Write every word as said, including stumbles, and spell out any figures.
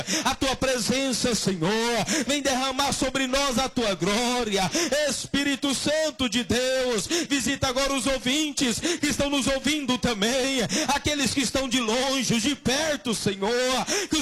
a tua presença, Senhor. Vem derramar sobre nós a tua glória. Espírito Santo de Deus, visita agora os ouvintes que estão nos ouvindo também, aqueles que estão de longe, de perto, Senhor. Que